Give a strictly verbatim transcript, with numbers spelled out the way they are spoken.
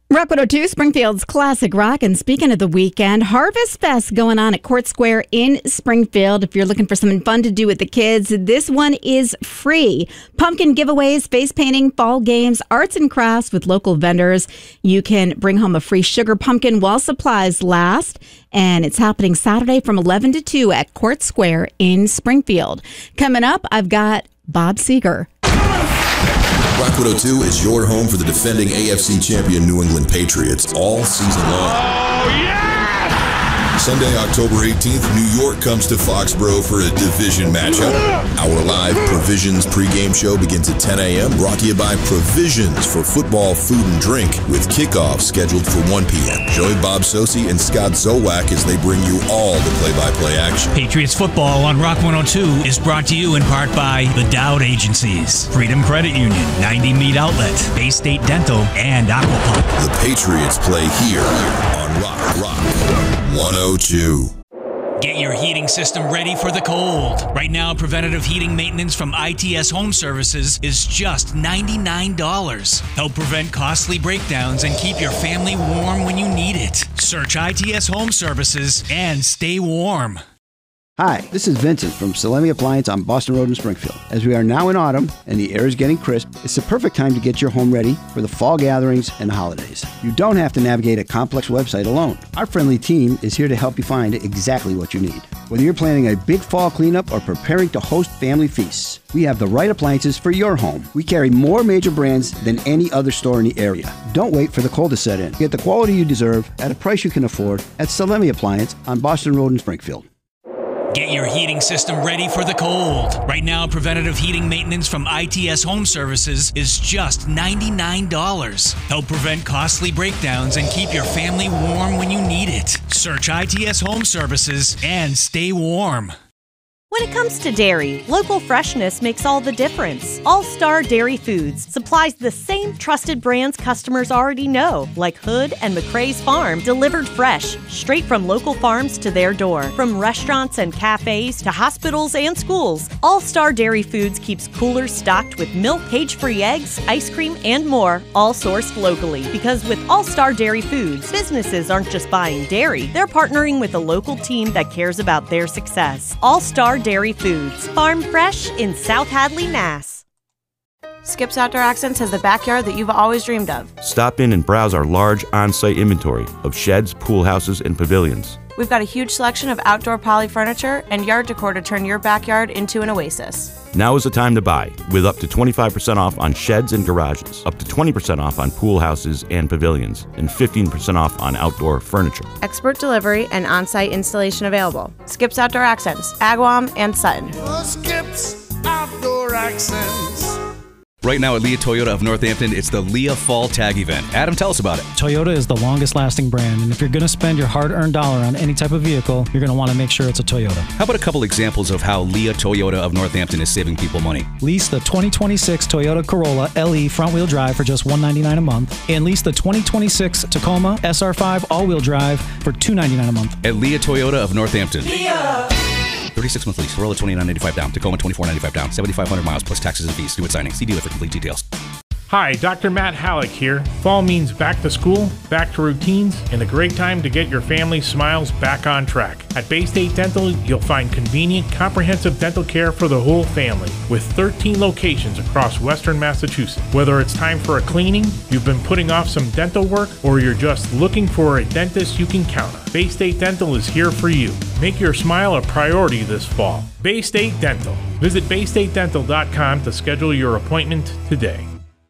Rock one oh two, Springfield's classic rock. And speaking of the weekend, Harvest Fest going on at Court Square in Springfield. If you're looking for something fun to do with the kids, this one is free. Pumpkin giveaways, face painting, fall games, arts and crafts with local vendors. You can bring home a free sugar pumpkin while supplies last. And it's happening Saturday from eleven to two at Court Square in Springfield. Coming up, I've got Bob Seeger. Rock one oh two is your home for the defending A F C champion New England Patriots all season long. Oh, yeah! Sunday, October eighteenth, New York comes to Foxborough for a division matchup. Our live Provisions pregame show begins at ten a.m. Brought to you by Provisions for football, food, and drink, with kickoff scheduled for one p.m. Join Bob Sosi and Scott Zowak as they bring you all the play-by-play action. Patriots football on Rock one oh two is brought to you in part by the Dowd Agencies, Freedom Credit Union, ninety Meat Outlet, Bay State Dental, and Aquapump. The Patriots play here on Rock Rock one oh two. Get your heating system ready for the cold. Right now, preventative heating maintenance from I T S Home Services is just ninety-nine dollars. Help prevent costly breakdowns and keep your family warm when you need it. Search I T S Home Services and stay warm. Hi, this is Vincent from Salemi Appliance on Boston Road in Springfield. As we are now in autumn and the air is getting crisp, it's the perfect time to get your home ready for the fall gatherings and the holidays. You don't have to navigate a complex website alone. Our friendly team is here to help you find exactly what you need. Whether you're planning a big fall cleanup or preparing to host family feasts, we have the right appliances for your home. We carry more major brands than any other store in the area. Don't wait for the cold to set in. Get the quality you deserve at a price you can afford at Salemi Appliance on Boston Road in Springfield. Get your heating system ready for the cold. Right now, preventative heating maintenance from I T S Home Services is just ninety-nine dollars. Help prevent costly breakdowns and keep your family warm when you need it. Search I T S Home Services and stay warm. When it comes to dairy, local freshness makes all the difference. All-Star Dairy Foods supplies the same trusted brands customers already know, like Hood and McCrae's Farm, delivered fresh, straight from local farms to their door. From restaurants and cafes to hospitals and schools, All-Star Dairy Foods keeps coolers stocked with milk, cage-free eggs, ice cream, and more, all sourced locally. Because with All-Star Dairy Foods, businesses aren't just buying dairy, they're partnering with a local team that cares about their success. All-Star Dairy Foods, farm fresh in South Hadley, Mass. Skip's Outdoor Accents has the backyard that you've always dreamed of. Stop in and browse our large on-site inventory of sheds, pool houses, and pavilions. We've got a huge selection of outdoor poly furniture and yard decor to turn your backyard into an oasis. Now is the time to buy, with up to twenty-five percent off on sheds and garages, up to twenty percent off on pool houses and pavilions, and fifteen percent off on outdoor furniture. Expert delivery and on-site installation available. Skip's Outdoor Accents, Agawam and Sutton. Skip's Outdoor Accents. Right now at Leah Toyota of Northampton, it's the Leah Fall Tag Event. Adam, tell us about it. Toyota is the longest lasting brand, and if you're going to spend your hard-earned dollar on any type of vehicle, you're going to want to make sure it's a Toyota. How about a couple examples of how Leah Toyota of Northampton is saving people money? Lease the twenty twenty-six Toyota Corolla L E front-wheel drive for just one hundred ninety-nine dollars a month, and lease the twenty twenty-six Tacoma S R five all-wheel drive for two hundred ninety-nine dollars a month. At Leah Toyota of Northampton. Leah! thirty-six month lease. Corolla twenty-nine ninety-five down. Tacoma twenty-four ninety-five down. seventy-five hundred miles plus taxes and fees. Due at signing. See dealer for complete details. Hi, Doctor Matt Halleck here. Fall means back to school, back to routines, and a great time to get your family's smiles back on track. At Bay State Dental, you'll find convenient, comprehensive dental care for the whole family, with thirteen locations across Western Massachusetts. Whether it's time for a cleaning, you've been putting off some dental work, or you're just looking for a dentist you can count on, Bay State Dental is here for you. Make your smile a priority this fall. Bay State Dental. Visit bay state dental dot com to schedule your appointment today.